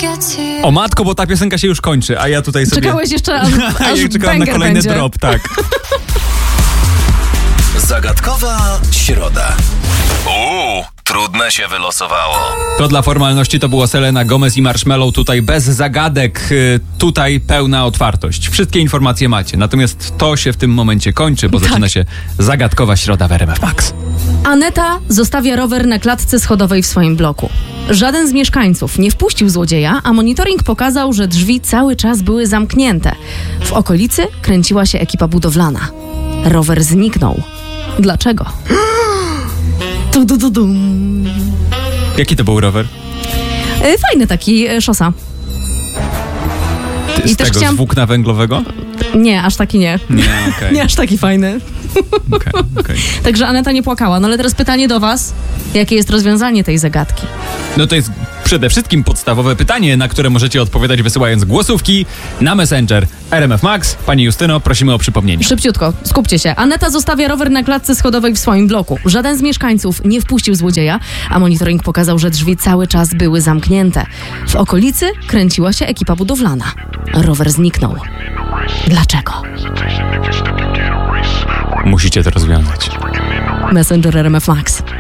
O matko, bo ta piosenka się już kończy, a ja tutaj sobie... Czekałeś jeszcze, aż ja czekałem na kolejny będzie. drop, tak. Zagadkowa środa. Trudne się wylosowało. To dla formalności to było Selena Gomez i Marshmello. Tutaj bez zagadek, tutaj pełna otwartość. Wszystkie informacje macie. Natomiast to się w tym momencie kończy, bo zaczyna się zagadkowa środa w RMF Max. Aneta zostawia rower na klatce schodowej w swoim bloku. Żaden z mieszkańców nie wpuścił złodzieja, a monitoring pokazał, że drzwi cały czas były zamknięte. W okolicy kręciła się ekipa budowlana. Rower zniknął. Dlaczego? Jaki to był rower? Fajny taki, szosa. Z tego, z włókna węglowego? Nie, aż taki nie. Nie, okej. Nie aż taki fajny. Okay. Także Aneta nie płakała. No ale teraz pytanie do was. Jakie jest rozwiązanie tej zagadki? No to jest przede wszystkim podstawowe pytanie, na które możecie odpowiadać wysyłając głosówki na Messenger RMF Max. Pani Justyno, prosimy o przypomnienie. Szybciutko, skupcie się. Aneta zostawia rower na klatce schodowej w swoim bloku. Żaden z mieszkańców nie wpuścił złodzieja, a monitoring pokazał, że drzwi cały czas były zamknięte. W okolicy kręciła się ekipa budowlana. Rower zniknął. Dlaczego? Musicie to rozwiązać. Messenger RMF Max.